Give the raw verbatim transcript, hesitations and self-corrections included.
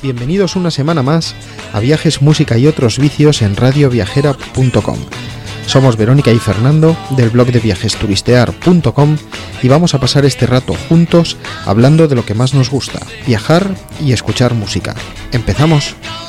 Bienvenidos una semana más a Viajes, Música y otros vicios en radio viajera punto com. Somos Verónica y Fernando del blog de viajes turistear punto com y vamos a pasar este rato juntos hablando de lo que más nos gusta, viajar y escuchar música. ¿Empezamos?